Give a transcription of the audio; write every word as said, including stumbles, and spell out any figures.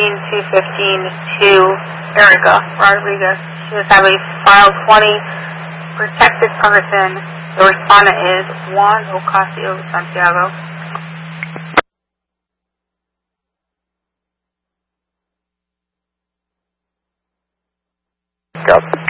fifteen two fifteen to Erica Rodriguez. She was having file twenty, protected person. The respondent is Juan Ocasio Santiago. Yep.